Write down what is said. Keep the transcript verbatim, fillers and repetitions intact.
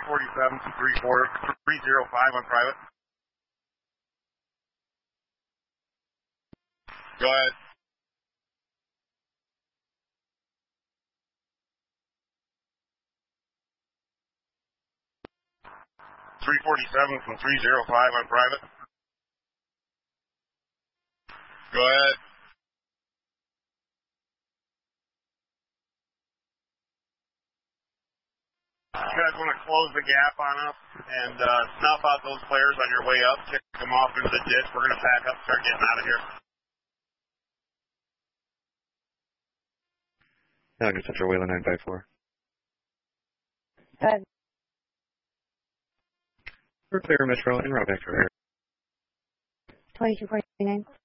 forty-seven from three four three zero five on private. Go ahead. three forty-seven from three zero five on private. Go ahead. You guys want to close the gap on us and uh, snuff out those players on your way up, kick them off into the ditch. We're going to pack up, start getting out of here. Alligator Central, Wayland nine five four. Good. We're clear, Metro, and route back to air. twenty-two forty-nine.